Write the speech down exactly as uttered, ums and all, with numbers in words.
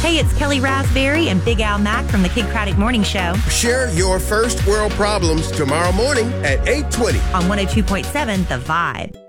Hey, it's Kelly Raspberry and Big Al Mack from the Kid Craddock Morning Show Share your first world problems tomorrow morning at eight twenty. on one oh two point seven The Vibe.